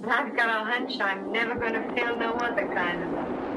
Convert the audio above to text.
I've got a hunch I'm never going to feel no other kind of love.